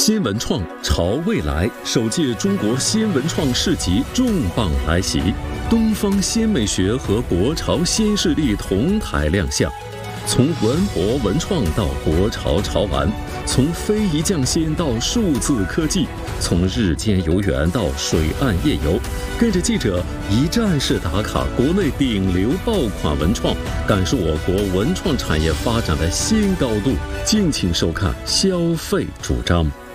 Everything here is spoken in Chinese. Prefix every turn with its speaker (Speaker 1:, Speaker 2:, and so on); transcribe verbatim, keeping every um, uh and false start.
Speaker 1: 新文创朝未来首届中国新文创市集重磅来袭，东方新美学和国潮新势力同台亮相。从文博文创到国潮潮玩，从非遗匠心到数字科技，从日间游园到水岸夜游，跟着记者一站式打卡国内顶流爆款文创，感受我国文创产业发展的新高度。敬请收看消费主张。